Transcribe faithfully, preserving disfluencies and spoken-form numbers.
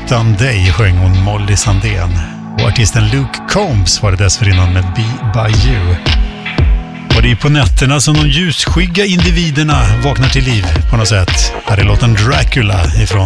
Utan dig sjöng hon Molly Sandén. Och artisten Luke Combs var det dessförinnan med Be By You. Och det är på nätterna som de ljusskygga individerna vaknar till liv på något sätt. Här är låten Dracula ifrån